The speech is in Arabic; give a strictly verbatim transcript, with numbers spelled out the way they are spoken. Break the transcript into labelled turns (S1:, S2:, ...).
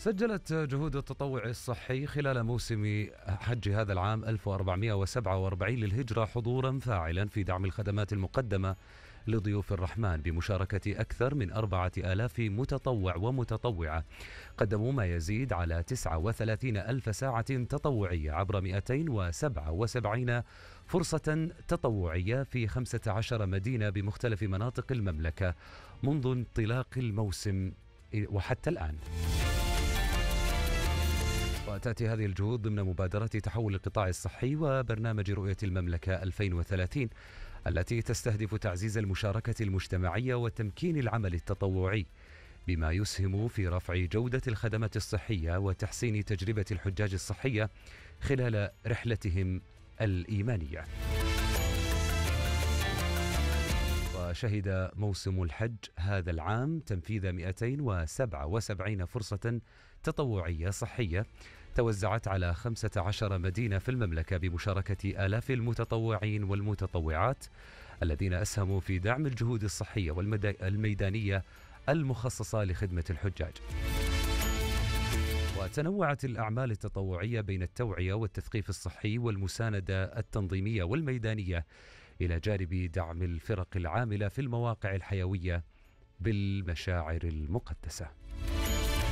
S1: سجلت جهود التطوع الصحي خلال موسم حج هذا العام ألف وأربعمئة وسبعة وأربعين للهجرة حضورا فاعلا في دعم الخدمات المقدمة لضيوف الرحمن بمشاركة أكثر من أربعة آلاف متطوع ومتطوعة قدموا ما يزيد على تسعة وثلاثين ألف ساعة تطوعية عبر مئتين وسبعة وسبعين فرصة تطوعية في خمسة عشر مدينة بمختلف مناطق المملكة منذ انطلاق الموسم وحتى الآن. وتأتي هذه الجهود ضمن مبادرة تحول القطاع الصحي وبرنامج رؤية المملكة ألفين وثلاثين التي تستهدف تعزيز المشاركة المجتمعية وتمكين العمل التطوعي بما يسهم في رفع جودة الخدمات الصحية وتحسين تجربة الحجاج الصحية خلال رحلتهم الإيمانية. وشهد موسم الحج هذا العام تنفيذ مئتين وسبعة وسبعين فرصة تطوعية صحية توزعت على خمسة عشر مدينة في المملكة بمشاركة آلاف المتطوعين والمتطوعات الذين أسهموا في دعم الجهود الصحية والميدانية المخصصة لخدمة الحجاج. وتنوعت الأعمال التطوعية بين التوعية والتثقيف الصحي والمساندة التنظيمية والميدانية إلى جانب دعم الفرق العاملة في المواقع الحيوية بالمشاعر المقدسة.